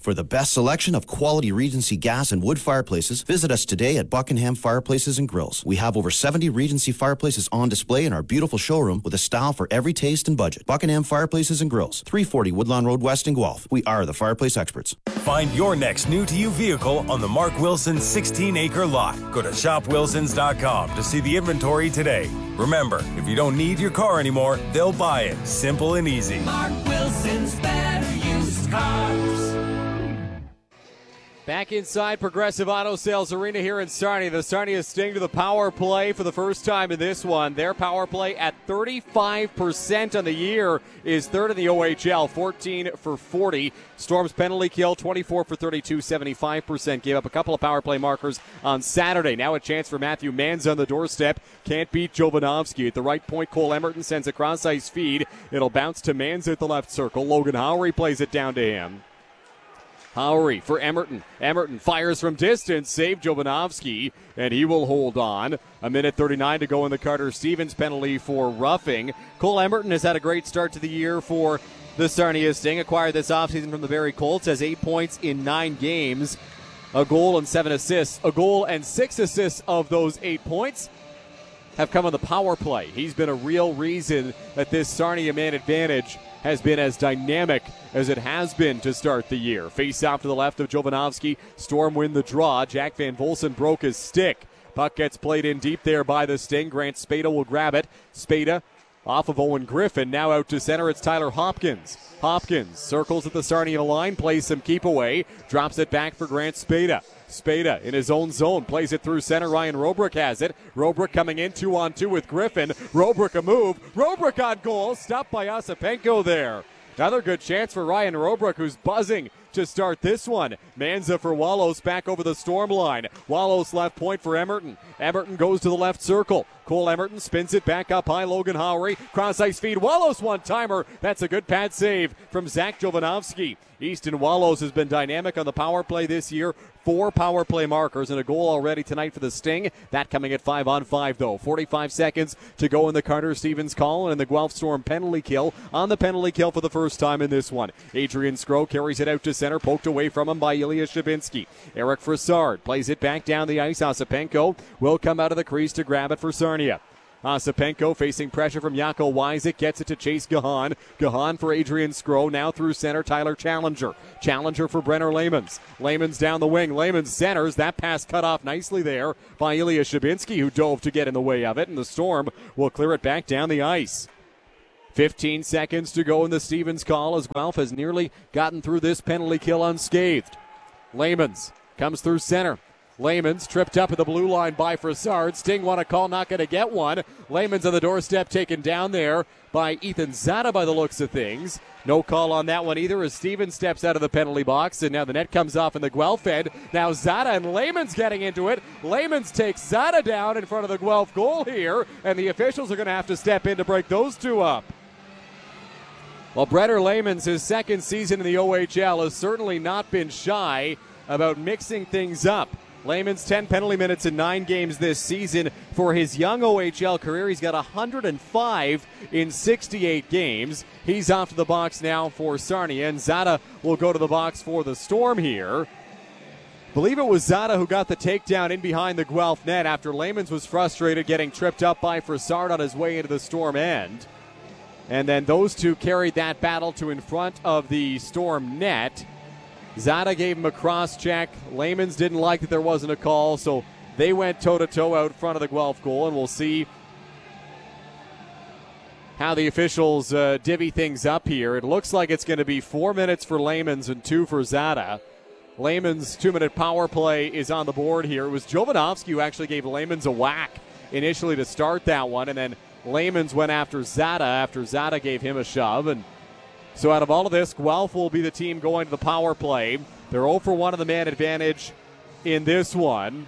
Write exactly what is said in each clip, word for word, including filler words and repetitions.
For the best selection of quality Regency gas and wood fireplaces, visit us today at Buckingham Fireplaces and Grills. We have over seventy Regency fireplaces on display in our beautiful showroom with a style for every taste and budget. Buckingham Fireplaces and Grills, three forty Woodlawn Road West in Guelph. We are the fireplace experts. Find your next new-to-you vehicle on the Mark Wilson sixteen-acre lot. Go to shop wilsons dot com to see the inventory today. Remember, if you don't need your car anymore, they'll buy it. Simple and easy. Mark Wilson's Better Used Cars. Back inside Progressive Auto Sales Arena here in Sarnia. The Sarnia Sting to the power play for the first time in this one. Their power play at thirty-five percent on the year is third in the O H L, fourteen for forty. Storm's penalty kill, twenty-four for thirty-two, seventy-five percent. Gave up a couple of power play markers on Saturday. Now a chance for Matthew Manza on the doorstep. Can't beat Jovanovski. At the right point, Cole Emerton sends a cross-ice feed. It'll bounce to Manza at the left circle. Logan Howery plays it down to him. Howery for Emerton. Emerton fires from distance, save Jovanovski, and he will hold on. A minute thirty-nine to go in the Carter Stevens penalty for roughing. Cole Emerton has had a great start to the year for the Sarnia Sting. Acquired this offseason from the Barrie Colts, has eight points in nine games, a goal and seven assists. A goal and six assists of those eight points have come on the power play. He's been a real reason that this Sarnia man advantage has been as dynamic as it has been to start the year. Face off to the left of Jovanovski. Storm win the draw. Jack Van Volsen broke his stick. Puck gets played in deep there by the Sting. Grant Spada will grab it. Spada off of Owen Griffin. Now out to center. It's Tyler Hopkins. Hopkins circles at the Sarnia line. Plays some keep away. Drops it back for Grant Spada. Spada in his own zone, plays it through center. Ryan Robrick has it. Robrick coming in two on two with Griffin. Robrick a move. Robrick on goal. Stopped by Osipenko there. Another good chance for Ryan Robrick, who's buzzing to start this one. Manza for Wallows back over the Storm line. Wallows left point for Emerton. Emerton goes to the left circle. Cole Emerton spins it back up high. Logan Howery. Cross-ice feed. Wallows one-timer. That's a good pad save from Zach Jovanovski. Easton Wallows has been dynamic on the power play this year. Four power play markers and a goal already tonight for the Sting. That coming at five on five, though. forty-five seconds to go in the Carter Stevens call, and the Guelph Storm penalty kill on the penalty kill for the first time in this one. Adrian Skro carries it out to center, poked away from him by Ilya Shabinski. Eric Frassard plays it back down the ice. Osipenko will come out of the crease to grab it for Sarnia. Osipenko facing pressure from Jaakko Wyzik, gets it to Chase Gahan. Gahan for Adrian Skro, now through center, Tyler Challenger. Challenger for Brenner Lamans. Lamans down the wing, Lamans centers. That pass cut off nicely there by Ilya Shabinski, who dove to get in the way of it, and the Storm will clear it back down the ice. fifteen seconds to go in the Stevens call as Guelph has nearly gotten through this penalty kill unscathed. Lamans comes through center. Layman's tripped up at the blue line by Frassard. Sting want a call, not going to get one. Layman's on the doorstep, taken down there by Ethan Zada by the looks of things. No call on that one either as Stevens steps out of the penalty box, and now the net comes off in the Guelph end. Now Zada and Layman's getting into it. Layman's takes Zada down in front of the Guelph goal here, and the officials are going to have to step in to break those two up. Well, Brenner Layman's, his second season in the O H L, has certainly not been shy about mixing things up. Layman's ten penalty minutes in nine games this season. For his young O H L career, he's got one hundred five in sixty-eight games. He's off to the box now for Sarnia, and Zada will go to the box for the Storm here. I believe it was Zada who got the takedown in behind the Guelph net after Layman's was frustrated getting tripped up by Frassard on his way into the Storm end. And then those two carried that battle to in front of the Storm net. Zada gave him a cross-check. Layman's didn't like that there wasn't a call, so they went toe-to-toe out front of the Guelph goal, and we'll see how the officials uh, divvy things up here. It looks like it's going to be four minutes for Layman's and two for Zada. Layman's two-minute power play is on the board here. It was Jovanovski who actually gave Layman's a whack initially to start that one, and then Layman's went after Zada after Zada gave him a shove, and so out of all of this, Guelph will be the team going to the power play. They're zero for one on the man advantage in this one.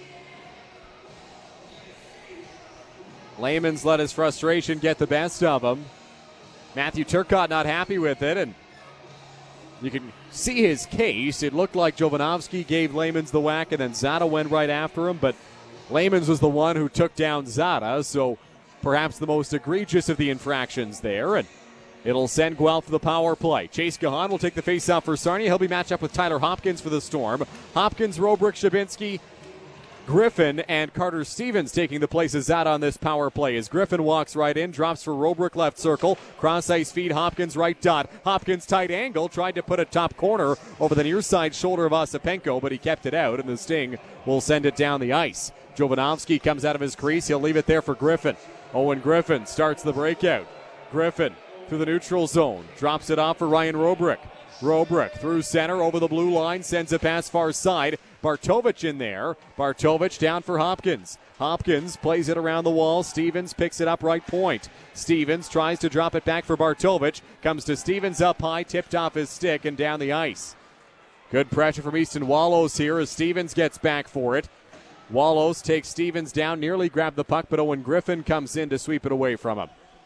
Layman's let his frustration get the best of him. Matthew Turcotte not happy with it, and you can see his case. It looked like Jovanovski gave Layman's the whack, and then Zada went right after him, but Layman's was the one who took down Zada, so perhaps the most egregious of the infractions there. And It'll send Guelph to the power play. Chase Gahan will take the face-off for Sarnia. He'll be matched up with Tyler Hopkins for the Storm. Hopkins, Robrick, Shabinski, Griffin, and Carter Stevens taking the place of Zada on this power play as Griffin walks right in, drops for Robrick left circle, cross-ice feed, Hopkins right dot. Hopkins tight angle, tried to put a top corner over the near side shoulder of Osipenko, but he kept it out, and the Sting will send it down the ice. Jovanovski comes out of his crease. He'll leave it there for Griffin. Owen Griffin starts the breakout. Griffin through the neutral zone, drops it off for Ryan Robrick. Robrick through center over the blue line, sends a pass far side. Bartovich in there. Bartovich down for Hopkins. Hopkins plays it around the wall. Stevens picks it up right point. Stevens tries to drop it back for Bartovich. Comes to Stevens up high, tipped off his stick and down the ice. Good pressure from Easton Wallows here as Stevens gets back for it. Wallows takes Stevens down, nearly grabbed the puck, but Owen Griffin comes in to sweep it away from him.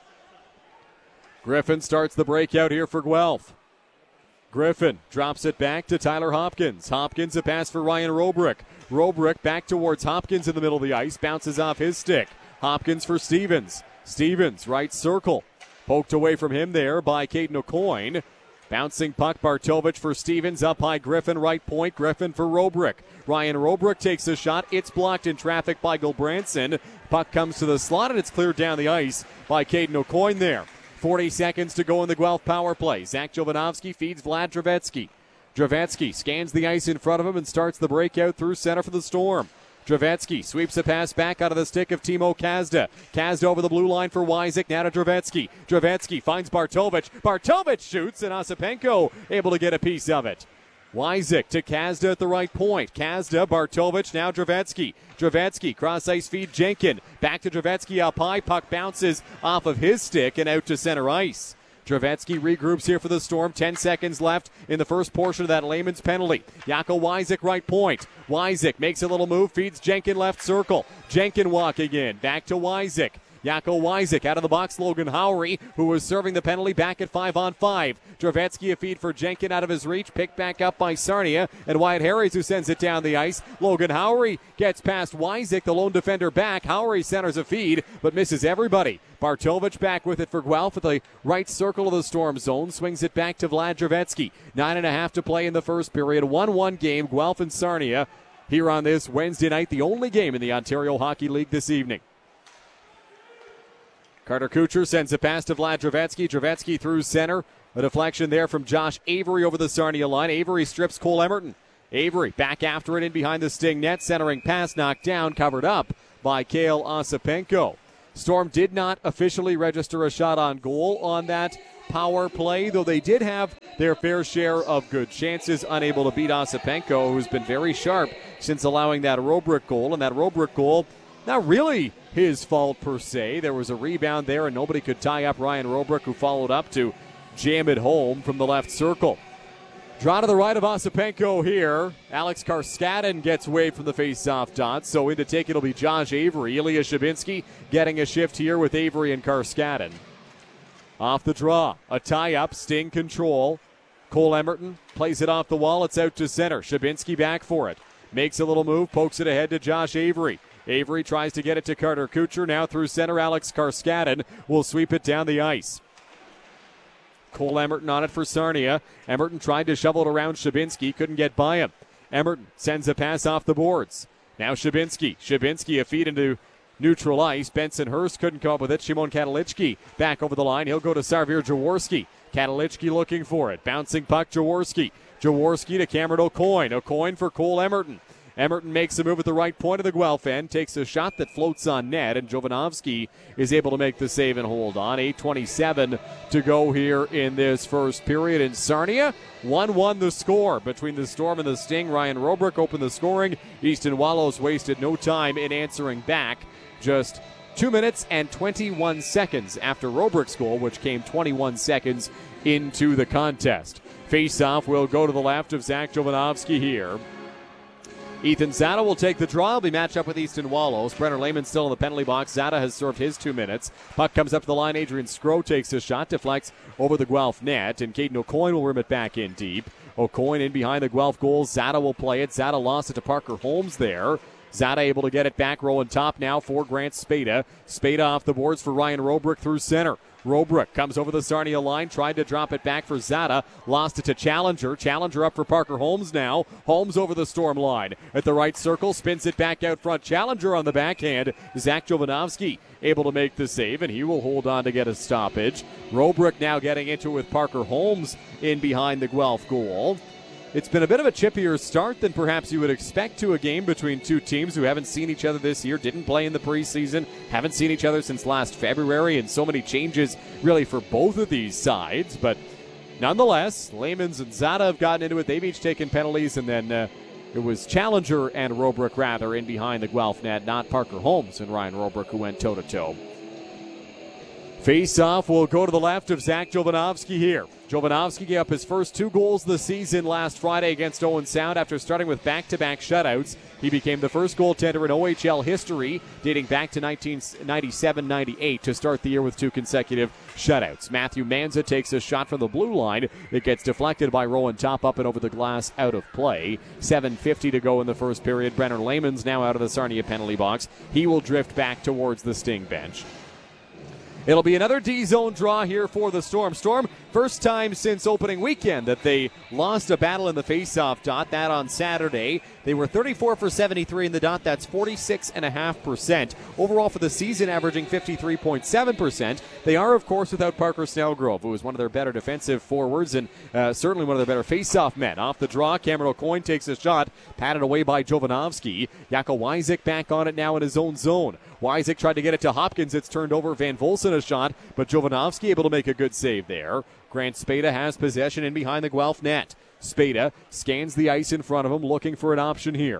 Griffin starts the breakout here for Guelph. Griffin drops it back to Tyler Hopkins. Hopkins a pass for Ryan Robrick. Robrick back towards Hopkins in the middle of the ice. Bounces off his stick. Hopkins for Stevens. Stevens right circle. Poked away from him there by Caden O'Coin. Bouncing puck, Bartovich for Stevens. Up high, Griffin right point. Griffin for Robrick. Ryan Robrick takes a shot. It's blocked in traffic by Gilbranson. Puck comes to the slot and it's cleared down the ice by Caden O'Coin there. forty seconds to go in the Guelph power play. Zach Jovanovski feeds Vlad Dravetsky. Dravetsky scans the ice in front of him and starts the breakout through center for the Storm. Dravetsky sweeps a pass back out of the stick of Timo Kazda. Kazda over the blue line for Wyzik. Now to Dravetsky. Dravetsky finds Bartovich. Bartovich shoots and Osipenko able to get a piece of it. Wyzik to Kazda at the right point. Kazda, Bartovich, now Dravetsky. Dravetsky, cross-ice feed, Jenkin. Back to Dravetsky up high. Puck bounces off of his stick and out to center ice. Dravetsky regroups here for the Storm. Ten seconds left in the first portion of that layman's penalty. Jaco Wyzik right point. Wyzik makes a little move, feeds Jenkin left circle. Jenkin walking in. Back to Wyzik. Jaco Wyzik out of the box. Logan Howery, who was serving the penalty, back at five on five. Dravetsky a feed for Jenkin out of his reach. Picked back up by Sarnia. And Wyatt Harris who sends it down the ice. Logan Howery gets past Wyzik, the lone defender back. Howery centers a feed, but misses everybody. Bartovich back with it for Guelph at the right circle of the Storm zone. Swings it back to Vlad Dravetsky. Nine and a half to play in the first period. one one game, Guelph and Sarnia here on this Wednesday night. The only game in the Ontario Hockey League this evening. Carter Kucher sends a pass to Vlad Dravetsky. Dravetsky through center. A deflection there from Josh Avery over the Sarnia line. Avery strips Cole Emerton. Avery back after it in behind the Sting net. Centering pass knocked down, covered up by Kale Osipenko. Storm did not officially register a shot on goal on that power play, though they did have their fair share of good chances, unable to beat Osipenko, who's been very sharp since allowing that Robrick goal. And that Robrick goal, not really his fault per se. There was a rebound there and nobody could tie up Ryan Robrick, who followed up to jam it home from the left circle. Draw to the right of Osipenko here. Alex Karskadin gets waved from the face-off dot, so in to take it'll be Josh Avery. Ilya Shabinski getting a shift here with Avery and Karskadin. Off the draw, a tie-up, Sting control. Cole Emerton plays it off the wall. It's out to center. Shabinski back for it. Makes a little move, pokes it ahead to Josh Avery. Avery tries to get it to Carter Kucher. Now through center, Alex Karskadin will sweep it down the ice. Cole Emerton on it for Sarnia. Emerton tried to shovel it around Shabinski, couldn't get by him. Emerton sends a pass off the boards. Now Shabinski. Shabinski a feed into neutral ice. Benson Hurst couldn't come up with it. Shimon Katalichki back over the line. He'll go to Sarvir Jaworski. Katalichki looking for it. Bouncing puck, Jaworski. Jaworski to Cameron O'Coin. O'Coin for Cole Emerton. Emerton makes a move at the right point of the Guelph end, takes a shot that floats on net, and Jovanovski is able to make the save and hold on. eight twenty-seven to go here in this first period in Sarnia. one one the score between the Storm and the Sting. Ryan Robrick opened the scoring. Easton Wallows wasted no time in answering back. Just two minutes and twenty-one seconds after Robrick's goal, which came twenty-one seconds into the contest. Face-off will go to the left of Zach Jovanovski here. Ethan Zada will take the draw. He'll be matched up with Easton Wallows. Brenner Lehman still in the penalty box. Zada has served his two minutes. Puck comes up to the line. Adrian Skro takes a shot, deflects over the Guelph net, and Caden O'Coin will rim it back in deep. O'Coin in behind the Guelph goal. Zada will play it. Zada lost it to Parker Holmes there. Zada able to get it back, rolling top now for Grant Spada. Spada off the boards for Ryan Robrick through center. Robrook comes over the Sarnia line, tried to drop it back for Zada, lost it to Challenger. Challenger up for Parker Holmes now. Holmes over the Storm line. At the right circle, spins it back out front. Challenger on the backhand. Zach Jovanovski able to make the save, and he will hold on to get a stoppage. Robrook now getting into it with Parker Holmes in behind the Guelph goal. It's been a bit of a chippier start than perhaps you would expect to a game between two teams who haven't seen each other this year, didn't play in the preseason, haven't seen each other since last February, and so many changes really for both of these sides. But nonetheless, Lamans and Zada have gotten into it. They've each taken penalties, and then uh, it was Challenger and Robrook rather in behind the Guelph net, not Parker Holmes and Ryan Robrook who went toe-to-toe. Face-off will go to the left of Zach Jovanovski here. Jovanovski gave up his first two goals of the season last Friday against Owen Sound after starting with back-to-back shutouts. He became the first goaltender in O H L history, dating back to nineteen ninety-seven ninety-eight, to start the year with two consecutive shutouts. Matthew Manza takes a shot from the blue line. It gets deflected by Rowan Top up and over the glass, out of play. seven fifty to go in the first period. Brenner Lamans now out of the Sarnia penalty box. He will drift back towards the Sting bench. It'll be another D-zone draw here for the Storm. Storm, first time since opening weekend that they lost a battle in the face-off dot. That on Saturday. They were thirty-four for seventy-three in the dot. That's forty-six point five percent. Overall for the season, averaging fifty-three point seven percent. They are, of course, without Parker Snellgrove, who is one of their better defensive forwards and uh, certainly one of their better face-off men. Off the draw, Cameron O'Coin takes a shot, patted away by Jovanovski. Jakob Wyzik back on it now in his own zone. Wyzik tried to get it to Hopkins. It's turned over. Van Volsen a shot, but Jovanovski able to make a good save there. Grant Spada has possession in behind the Guelph net. Spada scans the ice in front of him, looking for an option here.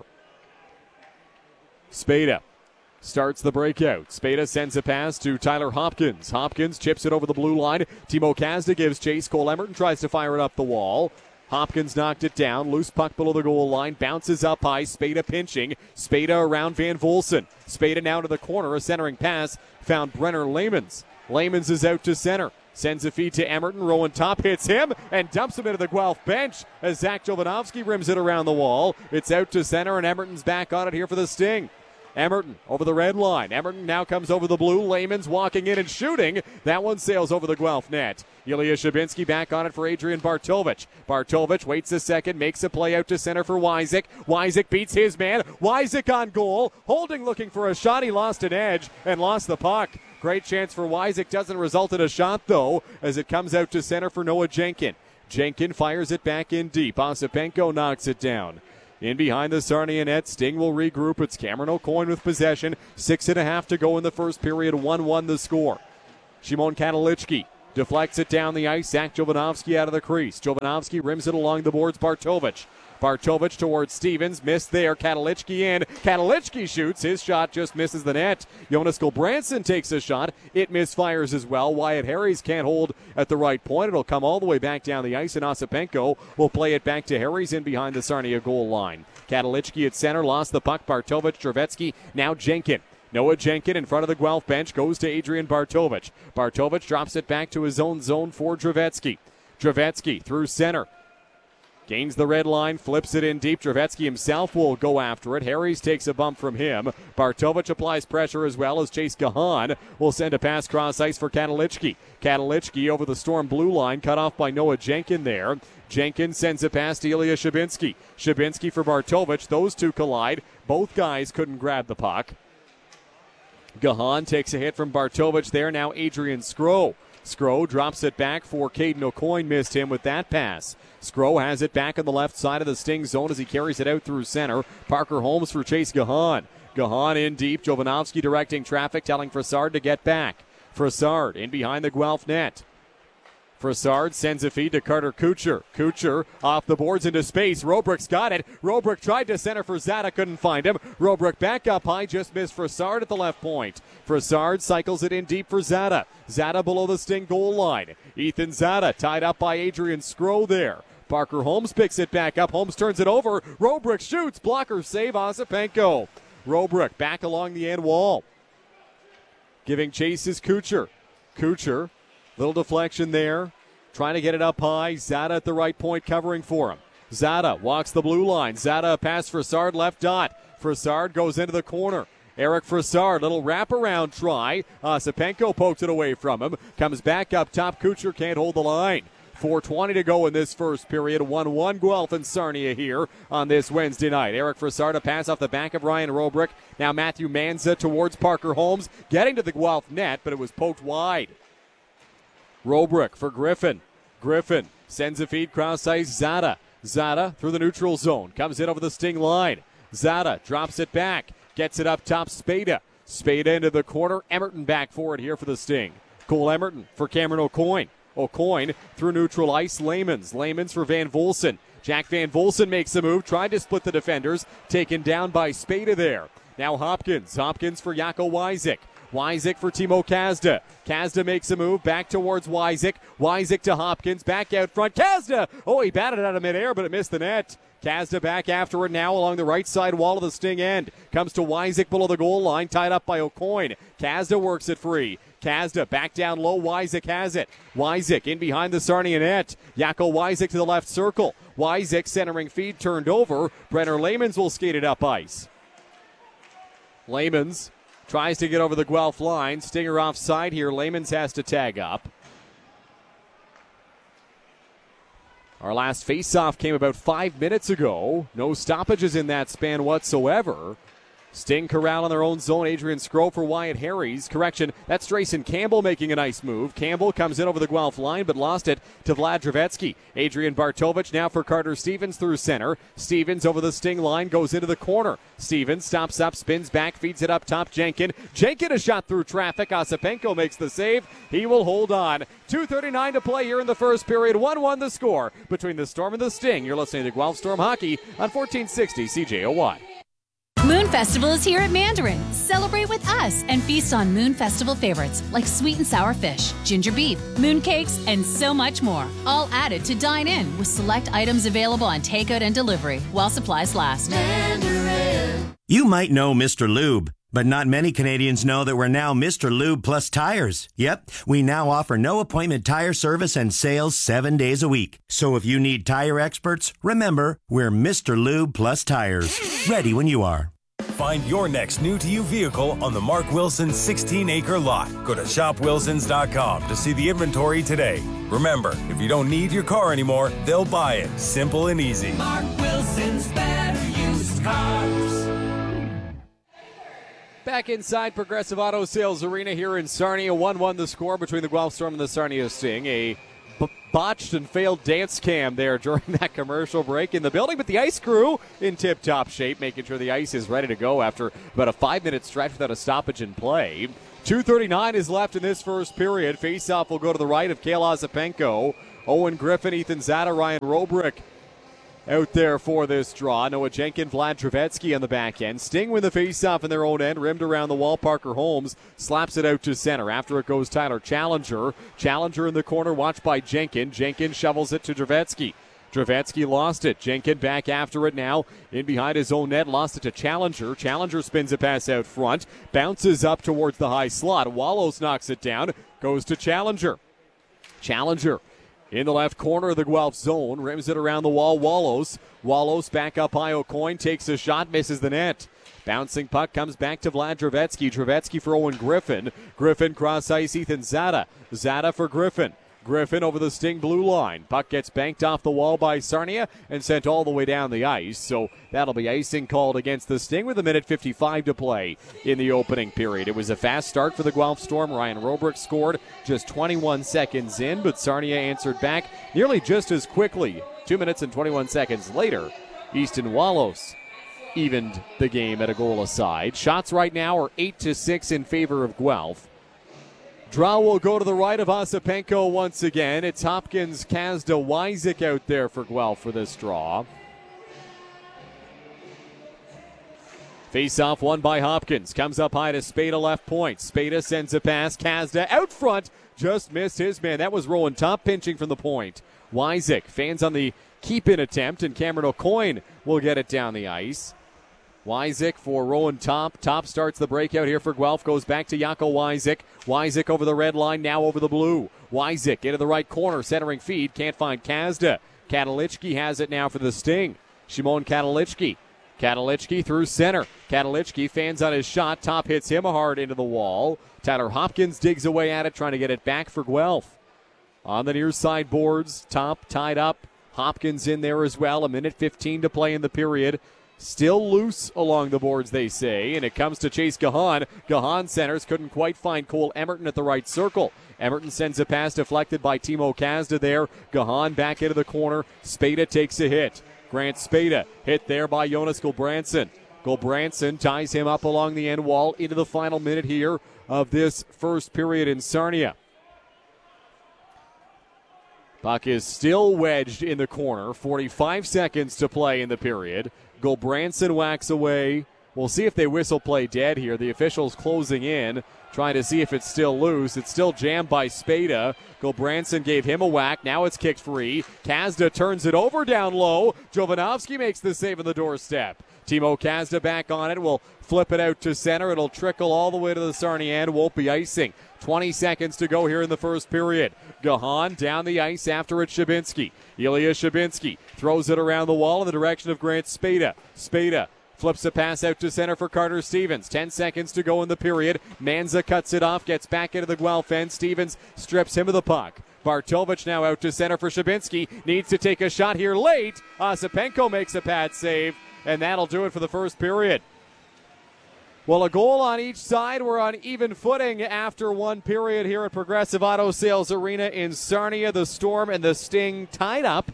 Spada starts the breakout. Spada sends a pass to Tyler Hopkins. Hopkins chips it over the blue line. Timo Kazda gives chase. Cole Emerton tries to fire it up the wall. Hopkins knocked it down. Loose puck below the goal line. Bounces up high. Spada pinching. Spada around Van Volsen. Spada now to the corner. A centering pass found Brenner Lamans. Lamans is out to center. Sends a feed to Emerton. Rowan Top hits him and dumps him into the Guelph bench as Zach Jovanovski rims it around the wall. It's out to center, and Emerton's back on it here for the Sting. Emerton over the red line. Emerton now comes over the blue. Lamans walking in and shooting. That one sails over the Guelph net. Ilya Shabinski back on it for Adrian Bartovich. Bartovich waits a second, makes a play out to center for Wyzik. Wyzik beats his man. Wyzik on goal. Holding looking for a shot. He lost an edge and lost the puck. Great chance for Wyzik. Doesn't result in a shot, though, as it comes out to center for Noah Jenkin. Jenkin fires it back in deep. Osipenko knocks it down. In behind the Sarnia net, Sting will regroup. It's Cameron O'Coin with possession. Six and a half to go in the first period. one one the score. Shimon Katalichki deflects it down the ice. Zach Jovanovski out of the crease. Jovanovski rims it along the boards. Bartovich. Bartovich towards Stevens. Missed there. Katalichki in. Katalichki shoots. His shot just misses the net. Jonas Gulbranson takes a shot. It misfires as well. Wyatt Harries can't hold at the right point. It'll come all the way back down the ice, and Osipenko will play it back to Harries in behind the Sarnia goal line. Katalichki at center. Lost the puck. Bartovich, Trevetsky. Now Jenkin. Noah Jenkin in front of the Guelph bench goes to Adrian Bartovich. Bartovich drops it back to his own zone for Trevetsky. Trevetsky through center. Gains the red line, flips it in deep. Trevetsky himself will go after it. Harries takes a bump from him. Bartovich applies pressure as well as Chase Gahan will send a pass cross ice for Katalichki. Katalichki over the Storm blue line, cut off by Noah Jenkin there. Jenkins sends a pass to Ilya Shabinski. Shabinski for Bartovich. Those two collide. Both guys couldn't grab the puck. Gahan takes a hit from Bartovich there. Now Adrian Skro. Skro drops it back for Caden O'Coin. Missed him with that pass. Skro has it back on the left side of the Sting zone as he carries it out through center. Parker Holmes for Chase Gahan. Gahan in deep. Jovanovski directing traffic, telling Frassard to get back. Frassard in behind the Guelph net. Frassard sends a feed to Carter Kucher. Kucher off the boards into space. Robrook's got it. Robrook tried to center for Zada, couldn't find him. Robrook back up high, just missed Frassard at the left point. Frassard cycles it in deep for Zada. Zada below the Sting goal line. Ethan Zada tied up by Adrian Skro there. Parker Holmes picks it back up. Holmes turns it over. Robrook shoots. Blocker save. Osipenko. Robrook back along the end wall. Giving chase is Kucher. Kucher. Little deflection there. Trying to get it up high. Zada at the right point covering for him. Zada walks the blue line. Zada pass for Frassard left dot. Frassard goes into the corner. Eric Frassard, little wraparound try. Ossipenko pokes it away from him. Comes back up top. Kucher can't hold the line. four twenty to go in this first period. one one Guelph and Sarnia here on this Wednesday night. Eric Frassard, a pass off the back of Ryan Robrick. Now Matthew Manza towards Parker Holmes. Getting to the Guelph net, but it was poked wide. Robrick for Griffin. Griffin sends a feed cross ice. Zada. Zada through the neutral zone. Comes in over the Sting line. Zada drops it back. Gets it up top. Spada. Spada into the corner. Emerton back for it here for the Sting. Cole Emerton for Cameron O'Coin. O'Coin through neutral ice. Layman's. Layman's for Van Volsen. Jack Van Volsen makes a move. Tried to split the defenders. Taken down by Spada there. Now Hopkins. Hopkins for Jaco Wyzik. Wyzik for Timo Kazda. Kazda makes a move back towards Wyzik. Wyzik to Hopkins. Back out front. Kazda! Oh, he batted it out of midair, but it missed the net. Kazda back after it now along the right side wall of the Sting end. Comes to Wyzik below the goal line. Tied up by O'Coin. Kazda works it free. Kazda back down low. Wyzik has it. Wyzik in behind the Sarnia net. Jaco Wyzik to the left circle. Wyzik centering feed turned over. Brenner Layman's will skate it up ice. Layman's tries to get over the Guelph line. Stinger offside here. Layman's has to tag up. Our last face-off came about five minutes ago. No stoppages in that span whatsoever. Sting corral in their own zone. Adrian Scroll for Wyatt Harries. Correction, that's Drayson Campbell making a nice move. Campbell comes in over the Guelph line, but lost it to Vlad Dravetsky. Adrian Bartovich now for Carter Stevens through center. Stevens over the Sting line, goes into the corner. Stevens stops up, spins back, feeds it up top. Jenkin. Jenkin a shot through traffic. Ossipenko makes the save. He will hold on. two thirty-nine to play here in the first period. one one the score between the Storm and the Sting. You're listening to Guelph Storm Hockey on fourteen sixty C J O Y. Moon Festival is here at Mandarin. Celebrate with us and feast on Moon Festival favorites like sweet and sour fish, ginger beef, moon cakes, and so much more. All added to dine in with select items available on takeout and delivery while supplies last. Mandarin. You might know Mister Lube, but not many Canadians know that we're now Mister Lube Plus Tires. Yep, we now offer no appointment tire service and sales seven days a week. So if you need tire experts, remember, we're Mister Lube Plus Tires. Ready when you are. Find your next new-to-you vehicle on the Mark Wilson sixteen acre lot. Go to shop wilsons dot com to see the inventory today. Remember, if you don't need your car anymore, they'll buy it. Simple and easy. Mark Wilson's better used cars. Back inside Progressive Auto Sales Arena here in Sarnia. one one the score between the Guelph Storm and the Sarnia Sting. A b- botched and failed dance cam there during that commercial break in the building, but the ice crew in tip-top shape, making sure the ice is ready to go after about a five-minute stretch without a stoppage in play. two thirty-nine is left in this first period. Face-off will go to the right of Kale Ossipenko. Owen Griffin, Ethan Zada, Ryan Robrick out there for this draw. Noah Jenkin, Vlad Trevetsky on the back end. Sting win the face-off in their own end. Rimmed around the wall. Parker Holmes slaps it out to center. After it goes Tyler Challenger. Challenger in the corner, watched by Jenkin. Jenkin shovels it to Trevetsky. Trevetsky lost it. Jenkin back after it now. In behind his own net. Lost it to Challenger. Challenger spins a pass out front. Bounces up towards the high slot. Wallows knocks it down. Goes to Challenger. Challenger in the left corner of the Guelph zone. Rims it around the wall. Wallows. Wallows back up high. O'Coin takes a shot. Misses the net. Bouncing puck comes back to Vlad Trevetsky. Trevetsky for Owen Griffin. Griffin cross ice. Ethan Zada. Zada for Griffin. Griffin over the Sting blue line. Puck gets banked off the wall by Sarnia and sent all the way down the ice. So that'll be icing called against the Sting with a minute fifty-five to play in the opening period. It was a fast start for the Guelph Storm. Ryan Robrick scored just twenty-one seconds in, but Sarnia answered back nearly just as quickly. Two minutes and twenty-one seconds later, Easton Wallows evened the game at a goal aside. Shots right now are eight to six in favor of Guelph. Draw will go to the right of Ossipenko once again. It's Hopkins, Kazda, Wyzik out there for Guelph for this draw. Face-off won by Hopkins. Comes up high to Spada, left point. Spada sends a pass. Kazda out front. Just missed his man. That was Rowan Top pinching from the point. Wyzik fans on the keep-in attempt, and Cameron O'Coin will get it down the ice. Wyzik for Rowan Top. Top starts the breakout here for Guelph. Goes back to Jaco Wyzik. Wyzik over the red line, now over the blue. Wyzik into the right corner, centering feed. Can't find Kazda. Katalichki has it now for the Sting. Shimon Katalichki Katalichki through center. Katalichki fans on his shot. Top hits him hard into the wall. Tyler Hopkins digs away at it, trying to get it back for Guelph. On the near side boards, Top tied up. Hopkins in there as well. A minute fifteen to play in the period. Still loose along the boards, they say, and it comes to Chase Gahan. Gahan centers, couldn't quite find Cole Emerton at the right circle. Emerton sends a pass deflected by Timo Kazda there. Gahan back into the corner. Spada takes a hit. Grant Spada hit there by Jonas Gulbranson. Gulbranson ties him up along the end wall into the final minute here of this first period in Sarnia. Puck is still wedged in the corner. forty-five seconds to play in the period. Gulbranson whacks away. We'll see if they whistle play dead here. The officials closing in, trying to see if it's still loose. It's still jammed by Spada. Gulbranson gave him a whack. Now it's kicked free. Kazda turns it over down low. Jovanovski makes the save on the doorstep. Timo Kazda back on it. Will flip it out to center. It'll trickle all the way to the Sarnia end. Won't be icing. twenty seconds to go here in the first period. Gahan down the ice after it. Shabinski. Ilya Shabinski throws it around the wall in the direction of Grant Spada. Spada flips a pass out to center for Carter Stevens. Ten seconds to go in the period. Manza cuts it off, gets back into the Guelph end. Stevens strips him of the puck. Bartovich now out to center for Shabinski. Needs to take a shot here late. Osipenko makes a pad save, and that'll do it for the first period. Well, a goal on each side. We're on even footing after one period here at Progressive Auto Sales Arena in Sarnia. The Storm and the Sting tied up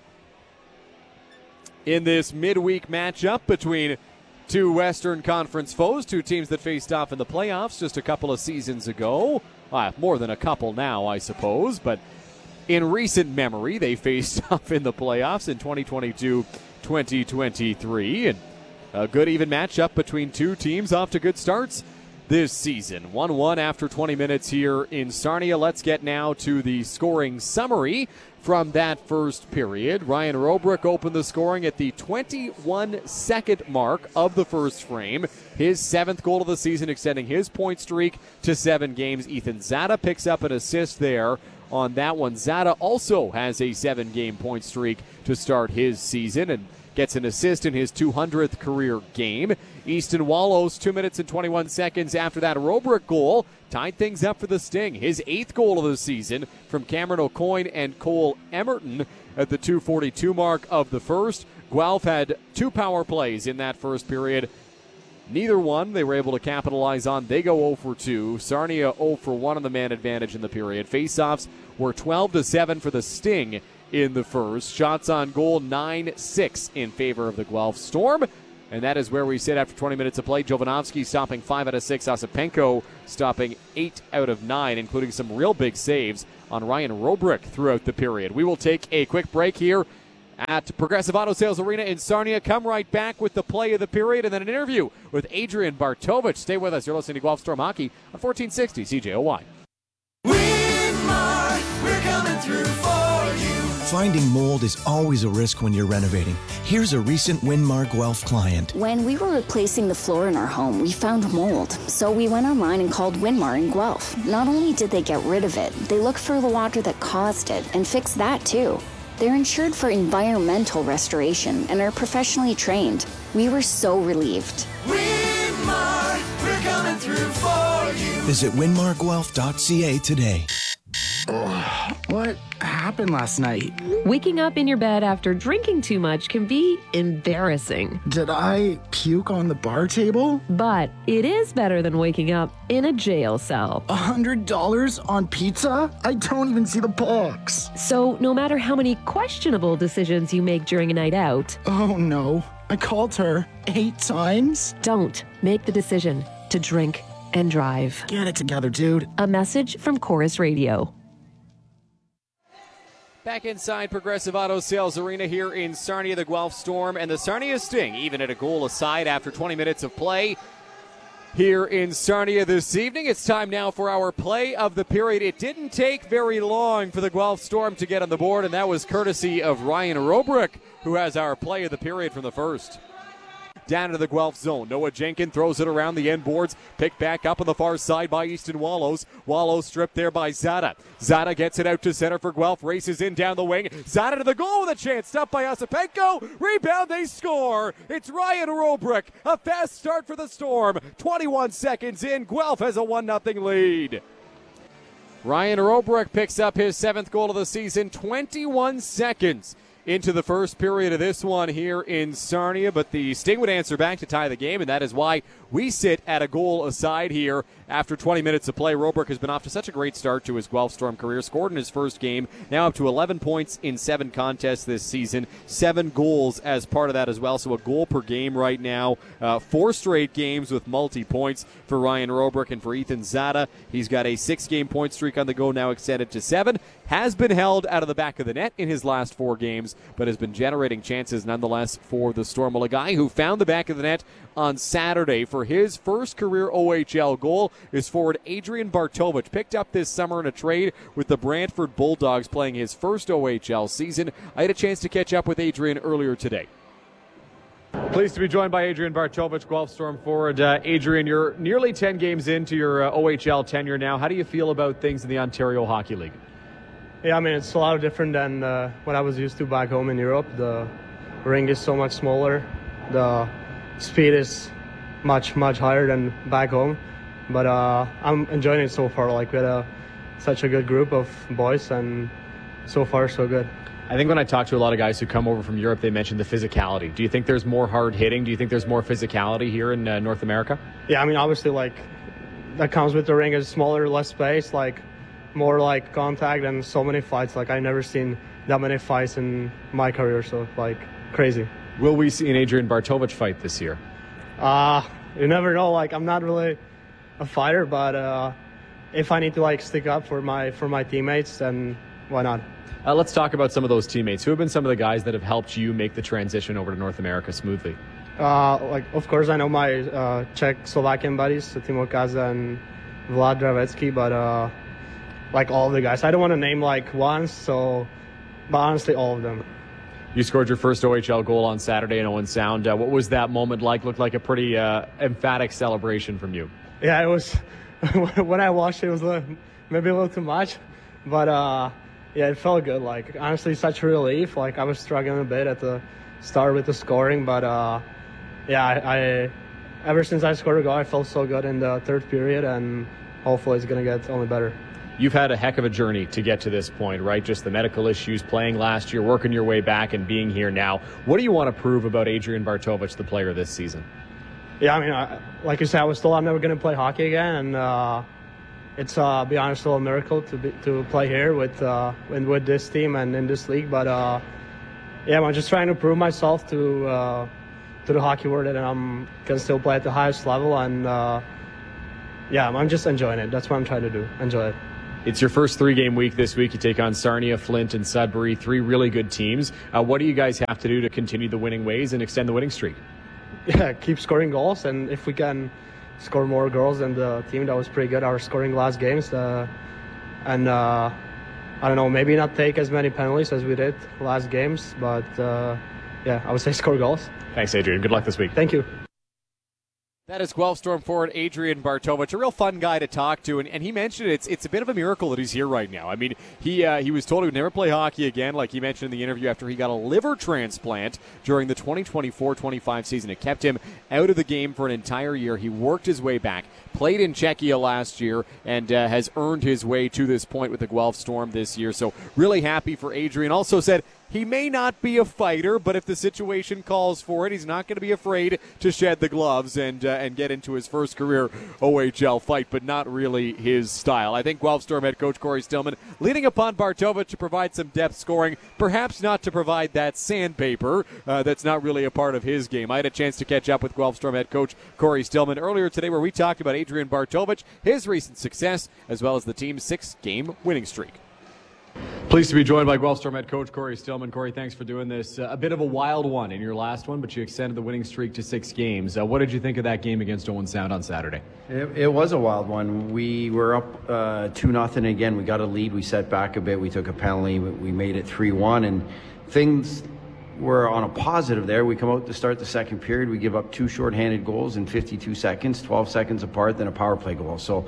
in this midweek matchup between two Western Conference foes, two teams that faced off in the playoffs just a couple of seasons ago. Uh, more than a couple now, I suppose, but in recent memory, they faced off in the playoffs in twenty twenty-two twenty twenty-three, and a good even matchup between two teams off to good starts this season. one one after twenty minutes here in Sarnia. Let's get now to the scoring summary from that first period. Ryan Robrick opened the scoring at the twenty-one second mark of the first frame. His seventh goal of the season, extending his point streak to seven games. Ethan Zada picks up an assist there on that one. Zada also has a seven-game point streak to start his season and gets an assist in his two hundredth career game. Easton Wallows, two minutes and twenty-one seconds after that Robrick goal, tied things up for the Sting. His eighth goal of the season from Cameron O'Coin and Cole Emerton at the two forty-two mark of the first. Guelph had two power plays in that first period. Neither one they were able to capitalize on. They go oh for two. Sarnia oh for one on the man advantage in the period. Faceoffs were twelve to seven for the Sting in the first. Shots on goal, nine six in favor of the Guelph Storm. And that is where we sit after twenty minutes of play. Jovanovski stopping five out of six. Osipenko stopping eight out of nine, including some real big saves on Ryan Robrick throughout the period. We will take a quick break here at Progressive Auto Sales Arena in Sarnia. Come right back with the play of the period and then an interview with Adrian Bartovich. Stay with us. You're listening to Guelph Storm Hockey on fourteen sixty C J O Y. Winmark, we're coming through for you. Finding mold is always a risk when you're renovating. Here's a recent Winmar Guelph client. When we were replacing the floor in our home, we found mold. So we went online and called Winmar in Guelph. Not only did they get rid of it, they looked for the water that caused it and fixed that too. They're insured for environmental restoration and are professionally trained. We were so relieved. Winmark, we're coming through for you. Visit winmar guelph dot c a today. What happened last night? Waking up in your bed after drinking too much can be embarrassing. Did I puke on the bar table? But it is better than waking up in a jail cell. A hundred dollars on pizza? I don't even see the box. So no matter how many questionable decisions you make during a night out... Oh no, I called her eight times? Don't make the decision to drink and drive. Get it together, dude. A message from Chorus Radio. Back inside Progressive Auto Sales Arena here in Sarnia, the Guelph Storm and the Sarnia Sting, even at a goal aside after twenty minutes of play here in Sarnia this evening. It's time now for our play of the period. It didn't take very long for the Guelph Storm to get on the board, and that was courtesy of Ryan Robrick, who has our play of the period from the first. down to the Guelph zone. Noah Jenkins throws it around the end boards. Picked back up on the far side by Easton Wallows. Wallows stripped there by Zada. Zada gets it out to center for Guelph. Races in down the wing. Zada to the goal with a chance. Stopped by Osipenko. Rebound, they score. It's Ryan Robrick. A fast start for the Storm. twenty-one seconds in. Guelph has a one nothing lead. Ryan Robrick picks up his seventh goal of the season. twenty-one seconds into the first period of this one here in Sarnia, but the Sting would answer back to tie the game, and that is why we sit at a goal aside here after twenty minutes of play. Robrick has been off to such a great start to his Guelph Storm career, scored in his first game, now up to eleven points in seven contests this season, seven goals as part of that as well, so a goal per game right now, uh, four straight games with multi-points for Ryan Robrick and for Ethan Zada. He's got a six-game point streak on the go, now extended to seven, has been held out of the back of the net in his last four games, but has been generating chances nonetheless for the Storm. Well, a guy who found the back of the net on Saturday for his first career O H L goal is forward Adrian Bartovich, picked up this summer in a trade with the Brantford Bulldogs, playing his first O H L season. I had a chance to catch up with Adrian earlier today. Pleased to be joined by Adrian Bartovich, Guelph Storm forward. Uh, Adrian, you're nearly ten games into your uh, O H L tenure now. How do you feel about things in the Ontario Hockey League? Yeah, I mean, it's a lot different than uh, what I was used to back home in Europe. The ring is so much smaller. The speed is much, much higher than back home. But uh, I'm enjoying it so far. Like, we had a, such a good group of boys, and so far, so good. I think when I talk to a lot of guys who come over from Europe, they mention the physicality. Do you think there's more hard hitting? Do you think there's more physicality here in uh, North America? Yeah, I mean, obviously, like, that comes with the ring is smaller, less space, like, more like contact and so many fights. Like, I've never seen that many fights in my career, so like crazy. Will we see an Adrian Bartovich fight this year? Uh, you never know. Like, I'm not really a fighter, but uh, if I need to like stick up for my for my teammates, then why not? Uh, let's talk about some of those teammates. Who have been some of the guys that have helped you make the transition over to North America smoothly? Uh, like, of course, I know my uh, Czech Slovakian buddies, Timo Kaza and Vlad Dravetsky, but uh, like all of the guys. I don't want to name like one, so, but honestly, all of them. You scored your first O H L goal on Saturday in Owen Sound. Uh, what was that moment like? Looked like a pretty uh, emphatic celebration from you. Yeah, it was. When I watched it, it was a little, maybe a little too much, but uh, yeah, it felt good. Like, honestly, such a relief. Like, I was struggling a bit at the start with the scoring, but uh, yeah, I, I ever since I scored a goal, I felt so good in the third period, and hopefully it's gonna get only better. You've had a heck of a journey to get to this point, right? Just the medical issues, playing last year, working your way back, and being here now. What do you want to prove about Adrian Bartovich, the player this season? Yeah, I mean, I, like you said, I was told I'm never going to play hockey again, and uh, it's, uh, be honest, still a miracle to be, to play here with uh, with this team and in this league. But uh, yeah, I'm just trying to prove myself to uh, to the hockey world that I'm can still play at the highest level, and uh, yeah, I'm just enjoying it. That's what I'm trying to do. Enjoy it. It's your first three-game week this week. You take on Sarnia, Flint, and Sudbury, three really good teams. Uh, what do you guys have to do to continue the winning ways and extend the winning streak? Yeah, keep scoring goals, and if we can score more goals than the team that was pretty good, our scoring last games, uh, and uh, I don't know, maybe not take as many penalties as we did last games, but uh, yeah, I would say score goals. Thanks, Adrian. Good luck this week. Thank you. That is Guelph Storm forward Adrian Bartovich, a real fun guy to talk to, and, and he mentioned it's it's a bit of a miracle that he's here right now. I mean, he uh, he was told he would never play hockey again, like he mentioned in the interview, after he got a liver transplant during the twenty twenty-four twenty-five season. It kept him out of the game for an entire year. He worked his way back, played in Czechia last year, and uh, has earned his way to this point with the Guelph Storm this year. So really happy for Adrian. Also said he may not be a fighter, but if the situation calls for it, he's not going to be afraid to shed the gloves and uh, and get into his first career O H L fight, but not really his style. I think Guelph Storm head coach Corey Stillman leaning upon Bartovich to provide some depth scoring, perhaps not to provide that sandpaper uh, that's not really a part of his game. I had a chance to catch up with Guelph Storm head coach Corey Stillman earlier today, where we talked about Adrian Bartovich, his recent success, as well as the team's six-game winning streak. Pleased to be joined by Guelph Storm head coach Corey Stillman. Corey, thanks for doing this. Uh, a bit of a wild one in your last one, but you extended the winning streak to six games. Uh, what did you think of that game against Owen Sound on Saturday? It, it was a wild one. We were up uh, two nothing again. We got a lead. We set back a bit. We took a penalty. We made it three one, and things we're on a positive there. We come out to start the second period. We give up two shorthanded goals in fifty-two seconds, twelve seconds apart, then a power play goal. So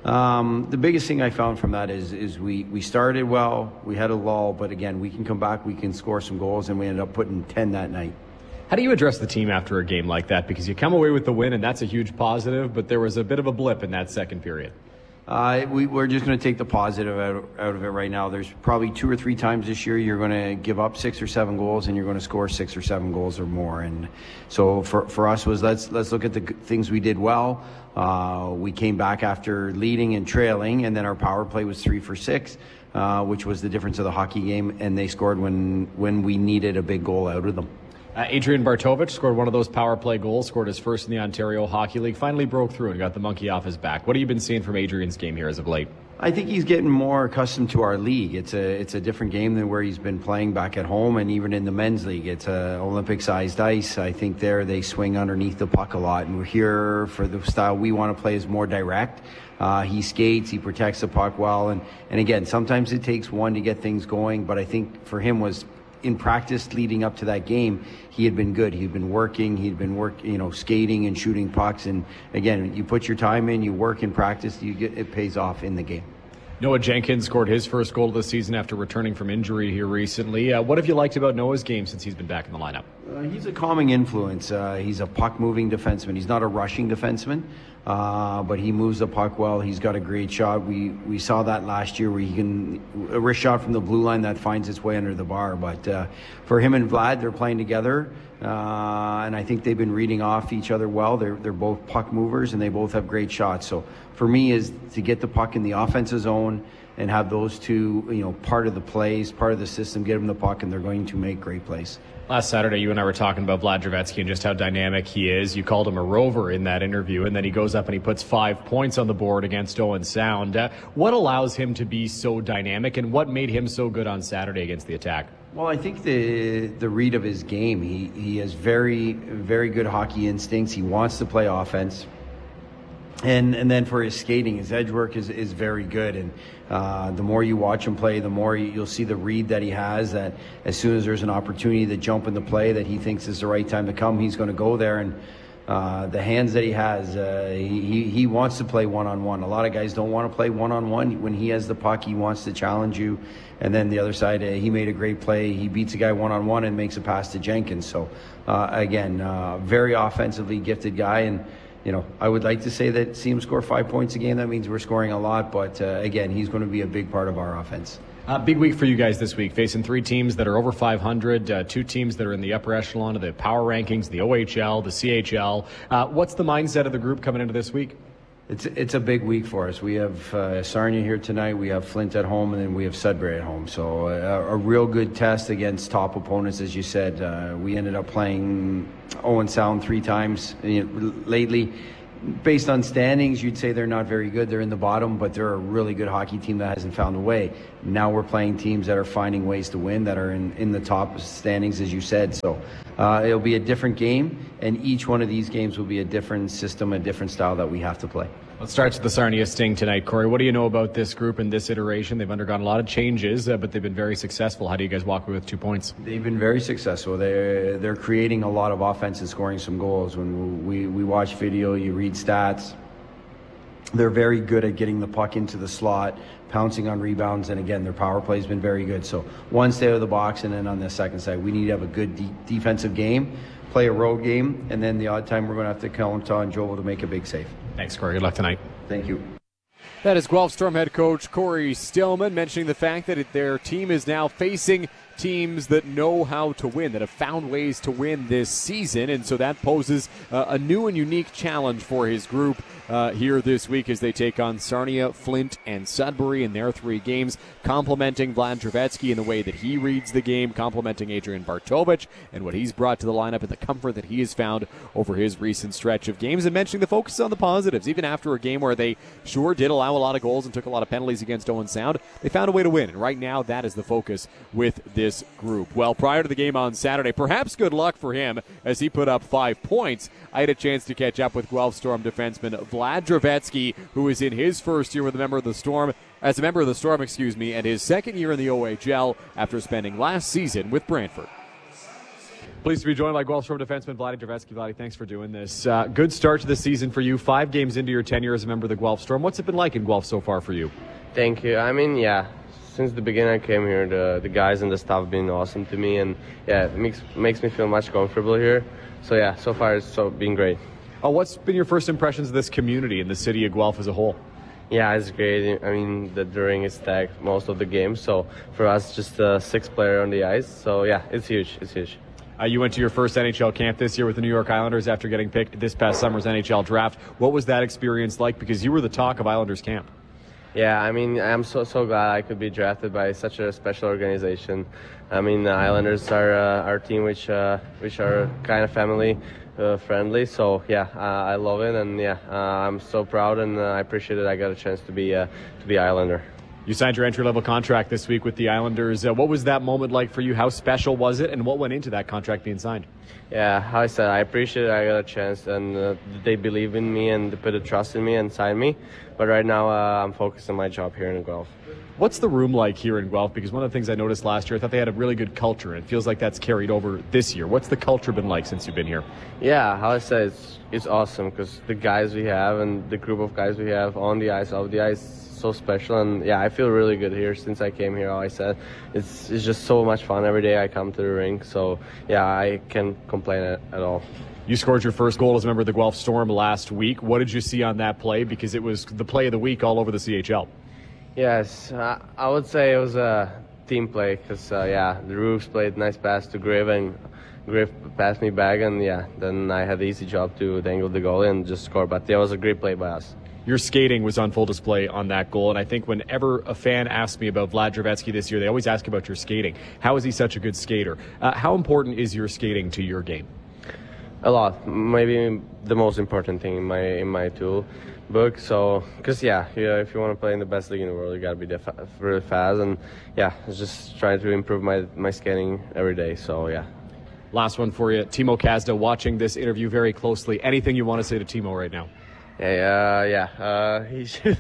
um, the biggest thing I found from that is is we, we started well, we had a lull, but again, we can come back, we can score some goals, and we ended up putting ten that night. How do you address the team after a game like that? Because you come away with the win, and that's a huge positive, but there was a bit of a blip in that second period. Uh, we, we're just going to take the positive out, out of it right now. There's probably two or three times this year you're going to give up six or seven goals and you're going to score six or seven goals or more. And so for for us was let's let's look at the things we did well. Uh, we came back after leading and trailing, and then our power play was three for six, uh, which was the difference of the hockey game. And they scored when when we needed a big goal out of them. Uh, Adrian Bartovich scored one of those power play goals, scored his first in the Ontario Hockey League, finally broke through and got the monkey off his back. What have you been seeing from Adrian's game here as of late? I think he's getting more accustomed to our league. It's a it's a different game than where he's been playing back at home, and even in the men's league. It's a Olympic-sized ice. I think there they swing underneath the puck a lot, and we're here for the style we want to play is more direct. Uh, he skates, he protects the puck well, and, and again, sometimes it takes one to get things going, but I think for him was in practice leading up to that game, he had been good. He'd been working, he'd been work, you know, skating and shooting pucks. And again, you put your time in, you work in practice, you get it pays off in the game. Noah Jenkins scored his first goal of the season after returning from injury here recently. Uh, what have you liked about Noah's game since he's been back in the lineup? Uh, he's a calming influence. Uh, he's a puck-moving defenseman. He's not a rushing defenseman, uh, but he moves the puck well. He's got a great shot. We we saw that last year where he can a wrist shot from the blue line that finds its way under the bar. But uh, for him and Vlad, they're playing together, uh, and I think they've been reading off each other well. They're they're both puck movers, and they both have great shots. So for me, is to get the puck in the offensive zone and have those two, you know, part of the plays, part of the system, get them the puck, and they're going to make great plays. Last Saturday, you and I were talking about Vlad Drevetsky and just how dynamic he is. You called him a rover in that interview, and then he goes up and he puts five points on the board against Owen Sound. Uh, what allows him to be so dynamic, and what made him so good on Saturday against the Attack? Well, I think the the read of his game, he, he has very, very good hockey instincts. He wants to play offense. And and then for his skating, his edge work is, is very good. And uh, the more you watch him play, the more you'll see the read that he has, that as soon as there's an opportunity to jump in the play that he thinks is the right time to come, he's going to go there. And uh, the hands that he has, uh, he, he wants to play one-on-one. A lot of guys don't want to play one-on-one. When he has the puck, he wants to challenge you. And then the other side, uh, he made a great play. He beats a guy one-on-one and makes a pass to Jenkins. So, uh, again, uh, very offensively gifted guy. And you know, I would like to say that see him score five points a game. That means we're scoring a lot. But, uh, again, he's going to be a big part of our offense. Uh, big week for you guys this week, facing three teams that are over five hundred, uh, two teams that are in the upper echelon of the power rankings, the O H L, the C H L. Uh, what's the mindset of the group coming into this week? It's it's a big week for us. We have uh, Sarnia here tonight. We have Flint at home, and then we have Sudbury at home. So uh, a real good test against top opponents, as you said. Uh, we ended up playing Owen Sound three times you know, lately. Based on standings, you'd say they're not very good. They're in the bottom, but they're a really good hockey team that hasn't found a way. Now we're playing teams that are finding ways to win, that are in, in the top standings, as you said. So uh, it'll be a different game, and each one of these games will be a different system, a different style that we have to play. Let's start with the Sarnia Sting tonight. Corey, what do you know about this group and this iteration? They've undergone a lot of changes, uh, but they've been very successful. How do you guys walk away with two points? They've been very successful. They're, they're creating a lot of offense and scoring some goals. When we, we watch video, you read stats. They're very good at getting the puck into the slot, pouncing on rebounds, and again, their power play has been very good. So one, stay out of the box, and then on the second side, we need to have a good de- defensive game, play a road game, and then the odd time we're going to have to count on Joel to make a big save. Thanks, Corey. Good luck tonight. Thank you. That is Guelph Storm head coach Corey Stillman mentioning the fact that it, their team is now facing teams that know how to win, that have found ways to win this season, and so that poses uh, a new and unique challenge for his group uh, here this week as they take on Sarnia, Flint, and Sudbury in their three games, complementing Vlad Drevetsky in the way that he reads the game, complementing Adrian Bartovich and what he's brought to the lineup and the comfort that he has found over his recent stretch of games, and mentioning the focus on the positives. Even after a game where they sure did allow a lot of goals and took a lot of penalties against Owen Sound, they found a way to win, and right now that is the focus with this group. Well, prior to the game on Saturday, perhaps good luck for him as he put up five points. I had a chance to catch up with Guelph Storm defenseman Vlad Drevetsky, who is in his first year with a member of the Storm, as a member of the Storm, excuse me, and his second year in the O H L after spending last season with Brantford. Pleased to be joined by Guelph-Storm defenseman Vladdy Drevetsky. Vladdy, thanks for doing this. Uh, good start to the season for you. Five games into your tenure as a member of the Guelph-Storm. What's it been like in Guelph so far for you? Thank you. I mean, yeah, since the beginning I came here, the the guys and the staff have been awesome to me, and yeah, it makes makes me feel much comfortable here. So yeah, so far it's so been great. Oh, what's been your first impressions of this community and the city of Guelph as a whole? Yeah, it's great. I mean, the ring is stacked most of the games, so for us, just a six player on the ice. So yeah, it's huge. It's huge. Uh, you went to your first N H L camp this year with the New York Islanders after getting picked this past summer's N H L draft. What was that experience like? Because you were the talk of Islanders camp. Yeah, I mean, I'm so so glad I could be drafted by such a special organization. I mean, the Islanders are uh, our team, which uh, which are kind of family uh, friendly. So yeah, uh, I love it, and yeah, uh, I'm so proud, and uh, I appreciate that I got a chance to be uh, to be Islander. You signed your entry-level contract this week with the Islanders. Uh, what was that moment like for you? How special was it, and what went into that contract being signed? Yeah, how I said, I appreciate I got a chance, and uh, they believe in me and they put a trust in me and signed me. But right now, uh, I'm focused on my job here in Guelph. What's the room like here in Guelph? Because one of the things I noticed last year, I thought they had a really good culture, and it feels like that's carried over this year. What's the culture been like since you've been here? Yeah, how I said, it's, it's awesome because the guys we have and the group of guys we have on the ice, off the ice, so special. And yeah, I feel really good here since I came here. How I said, it's it's just so much fun every day I come to the rink. So yeah, I can't complain at, at all. You scored your first goal as a member of the Guelph Storm last week. What did you see on that play? Because it was the play of the week all over the C H L. Yes, uh, I would say it was a team play because uh, yeah, the Roofs played nice pass to Griff, and Griff passed me back, and yeah, then I had the easy job to dangle the goal and just score. But yeah, it was a great play by us. Your skating was on full display on that goal, and I think whenever a fan asks me about Vlad Drevetsky this year, they always ask about your skating. How is he such a good skater? Uh, how important is your skating to your game? A lot, maybe the most important thing in my in my tool book. So, because yeah, yeah, if you want to play in the best league in the world, you gotta be def- really fast, and yeah, just trying to improve my my skating every day. So yeah. Last one for you, Timo Kazda, watching this interview very closely. Anything you want to say to Timo right now? Yeah, uh, yeah. Uh, he should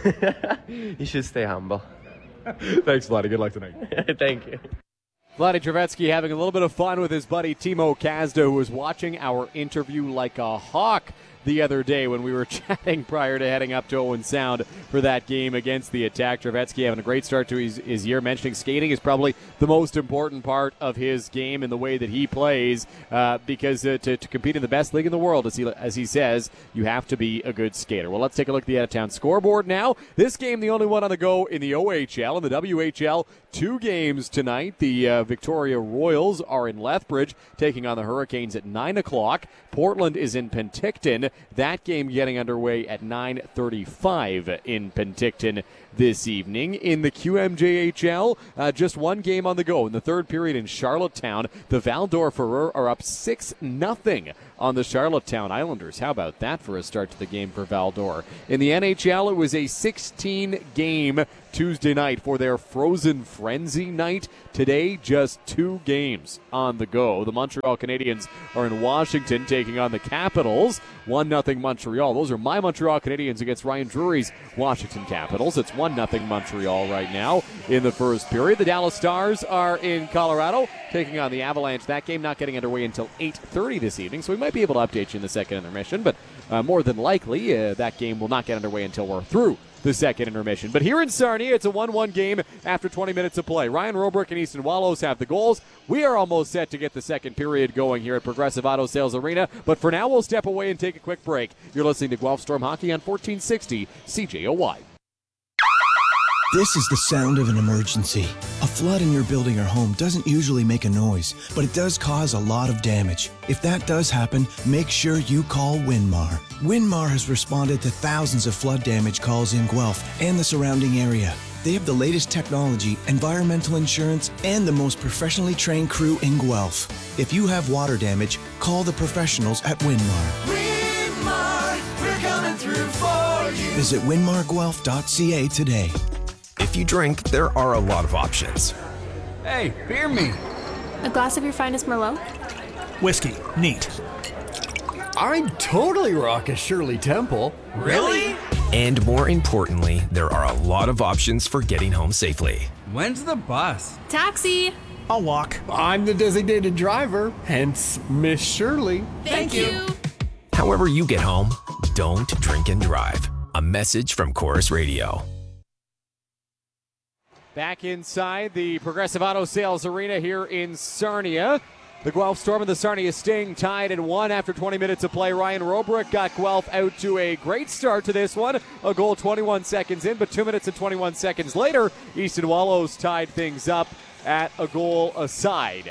he should stay humble. Thanks, Vladdy. Good luck tonight. Thank you. Vladdy Drevetsky having a little bit of fun with his buddy Timo Kazda, who was watching our interview like a hawk the other day when we were chatting prior to heading up to Owen Sound for that game against the Attack. Drevetsky having a great start to his, his year, mentioning skating is probably the most important part of his game and the way that he plays, uh, because uh, to, to compete in the best league in the world, as he, as he says, you have to be a good skater. Well, let's take a look at the out-of-town scoreboard now. This game, the only one on the go in the O H L. In the W H L, two games tonight. The uh, Victoria Royals are in Lethbridge, taking on the Hurricanes at nine o'clock. Portland is in Penticton. That game getting underway at nine thirty-five in Penticton this evening. In the Q M J H L, uh, just one game on the go. In the third period in Charlottetown, the Val-d'Or Ferrer are up six nothing on the Charlottetown Islanders. How about that for a start to the game for Val-d'Or? In the N H L, it was a sixteen-game Tuesday night for their Frozen Frenzy night. Today, just two games on the go. The Montreal Canadiens are in Washington taking on the Capitals. one nothing Montreal. Those are my Montreal Canadiens against Ryan Drury's Washington Capitals. It's one nothing Montreal right now in the first period. The Dallas Stars are in Colorado taking on the Avalanche. That game not getting underway until eight thirty this evening, so we might be able to update you in the second intermission, but uh, more than likely uh, that game will not get underway until we're through the second intermission. But here in Sarnia, it's a one one game after twenty minutes of play. Ryan Robrick and Easton Wallows have the goals. We are almost set to get the second period going here at Progressive Auto Sales Arena, but for now we'll step away and take a quick break. You're listening to Guelph Storm Hockey on fourteen sixty C J O Y. This is the sound of an emergency. A flood in your building or home doesn't usually make a noise, but it does cause a lot of damage. If that does happen, make sure you call Winmar. Winmar has responded to thousands of flood damage calls in Guelph and the surrounding area. They have the latest technology, environmental insurance, and the most professionally trained crew in Guelph. If you have water damage, call the professionals at Winmar. Winmar, we're coming through for you. Visit winmar guelph dot c a today. If you drink, there are a lot of options. Hey, beer me. A glass of your finest Merlot? Whiskey. Neat. I'd totally rock a Shirley Temple. Really? And more importantly, there are a lot of options for getting home safely. When's the bus? Taxi! I'll walk. I'm the designated driver, hence Miss Shirley. Thank you. However you get home, don't drink and drive. A message from Chorus Radio. Back inside the Progressive Auto Sales Arena here in Sarnia. The Guelph Storm and the Sarnia Sting tied in one after twenty minutes of play. Ryan Robrick got Guelph out to a great start to this one. A goal twenty-one seconds in, but two minutes and twenty-one seconds later, Easton Wallows tied things up at a goal aside.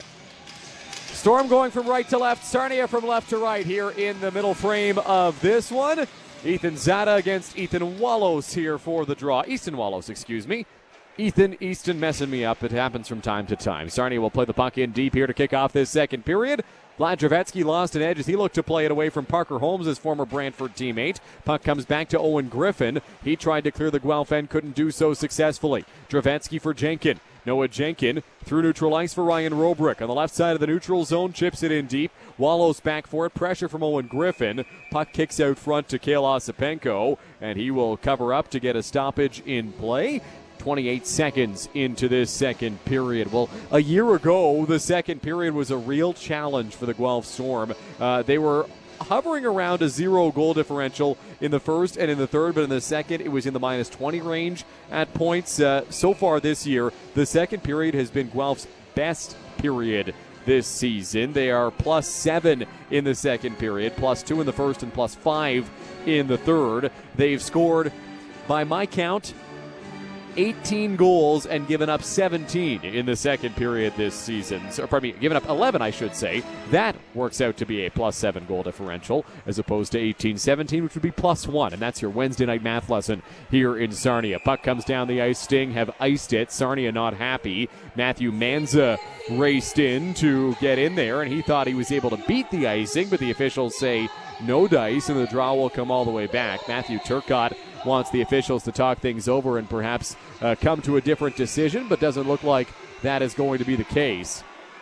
Storm going from right to left, Sarnia from left to right here in the middle frame of this one. Ethan Zada against Ethan Wallows here for the draw. Easton Wallows, excuse me. Ethan Easton messing me up. It happens from time to time. Sarnia will play the puck in deep here to kick off this second period. Vlad Dravetsky lost an edge as he looked to play it away from Parker Holmes, his former Brantford teammate. Puck comes back to Owen Griffin. He tried to clear the Guelph end, couldn't do so successfully. Dravetsky for Jenkin. Noah Jenkin through neutral ice for Ryan Robrick. On the left side of the neutral zone, chips it in deep. Wallows back for it. Pressure from Owen Griffin. Puck kicks out front to Kale Osipenko, and he will cover up to get a stoppage in play. twenty-eight seconds into this second period. Well, a year ago, the second period was a real challenge for the Guelph Storm. Uh, they were hovering around a zero goal differential in the first and in the third, but in the second, it was in the minus twenty range at points. Uh, so far this year, the second period has been Guelph's best period this season. They are plus seven in the second period, plus two in the first, and plus five in the third. They've scored, by my count, eighteen goals and given up seventeen in the second period this season. So, pardon me, given up eleven, I should say. That works out to be a plus seven goal differential as opposed to eighteen seventeen, which would be plus one. And that's your Wednesday night math lesson here in Sarnia. Puck comes down the ice. Sting have iced it. Sarnia not happy. Matthew Manza raced in to get in there, and he thought he was able to beat the icing, but the officials say no dice, and the draw will come all the way back. Matthew Turcotte wants the officials to talk things over and perhaps uh, come to a different decision, but doesn't look like that is going to be the case.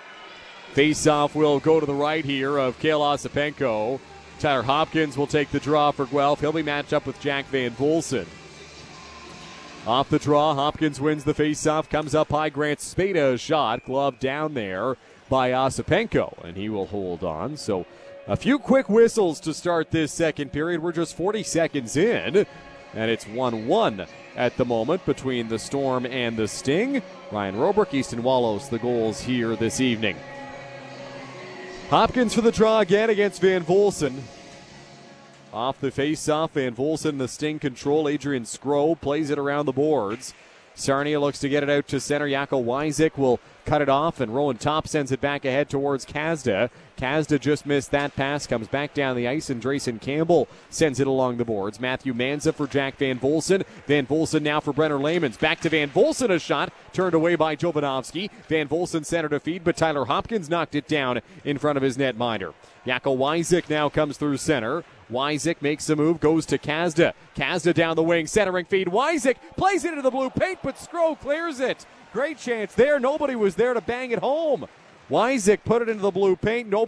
Face-off will go to the right here of Kale Osipenko. Tyler Hopkins will take the draw for Guelph. He'll be matched up with Jack Van Volsen. Off the draw, Hopkins wins the face-off, comes up high, Grant Spada a shot, glove down there by Osipenko, and he will hold on. So a few quick whistles to start this second period. We're just forty seconds in, and it's one one at the moment between the Storm and the Sting. Ryan Robrick, Easton Wallows, the goals here this evening. Hopkins for the draw again against Van Volsen. Off the face-off, Van Volsen, the Sting control. Adrian Skro plays it around the boards. Sarnia looks to get it out to center. Jaco Wyzik will cut it off, and Rowan Top sends it back ahead towards Kazda. Kazda just missed that pass, comes back down the ice, and Drayson Campbell sends it along the boards. Matthew Manza for Jack Van Volsen. Van Volsen now for Brenner Lamons. Back to Van Volsen, a shot turned away by Jovanovski. Van Volsen center to feed, but Tyler Hopkins knocked it down in front of his netminder. Jaco Wyzik now comes through center. Wyzik makes a move, goes to Kazda. Kazda down the wing, centering feed. Wyzik plays it into the blue paint, but Skro clears it. Great chance there. Nobody was there to bang it home. Wyzik put it into the blue paint. Nobody